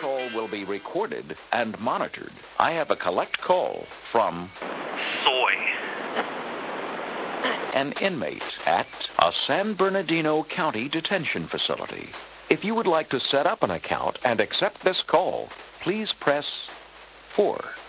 call will be recorded and monitored. I have a collect call from Soy. an inmate at a San Bernardino County detention facility. If you would like to set up an account and accept this call, please press 4.